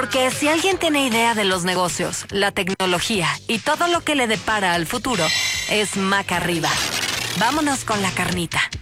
Porque si alguien tiene idea de los negocios, la tecnología y todo lo que le depara al futuro, es Mac Arriba. Vámonos con la carnita.